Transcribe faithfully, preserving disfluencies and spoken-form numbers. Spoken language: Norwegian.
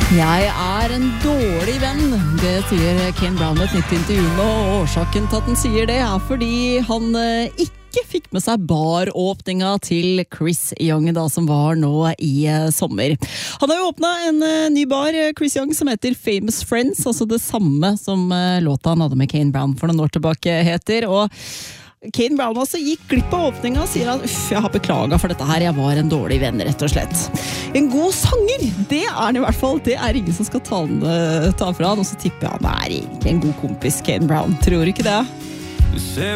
Jeg er en dårlig venn, det sier Kane Brown i et nytt intervju nå, og årsaken til at han sier det er fordi han eh, ikke fikk med seg baråpninga til Chris Young da, som var nå i eh, sommer. Han har jo åpnet en eh, ny bar, Chris Young, som heter Famous Friends, altså det samme som eh, låta han hadde med Kane Brown for noen år tilbake heter, og Kane Brown altså gikk glipp av åpninga og sier han, uff, jeg har beklaget for dette her, jeg var en dårlig venn, rett og slett. En god sanger, det er han i hvert fall, det er ingen som skal ta, den, ta fra han, og så tipper jeg han er egentlig en god kompis, Kane Brown, tror du ikke det?